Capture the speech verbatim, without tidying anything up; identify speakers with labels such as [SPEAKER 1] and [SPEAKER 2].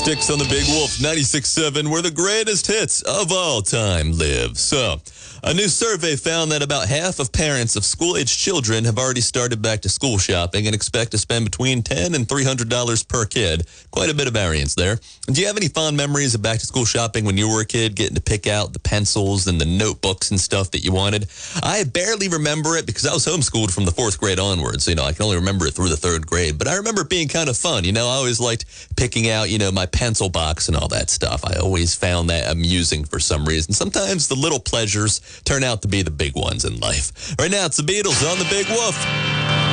[SPEAKER 1] Sticks on the Big Wolf ninety-six point seven, where the greatest hits of all time live. So, a new survey found that about half of parents of school-aged children have already started back-to-school shopping and expect to spend between ten dollars and three hundred dollars per kid. Quite a bit of variance there. Do you have any fond memories of back-to-school shopping when you were a kid, getting to pick out the pencils and the notebooks and stuff that you wanted? I barely remember it because I was homeschooled from the fourth grade onwards. So, you know, I can only remember it through the third grade. But I remember it being kind of fun. You know, I always liked picking out, you know, my pencil box and all that stuff. I always found that amusing for some reason. Sometimes the little pleasures turn out to be the big ones in life. Right now, it's the Beatles on the Big Wolf.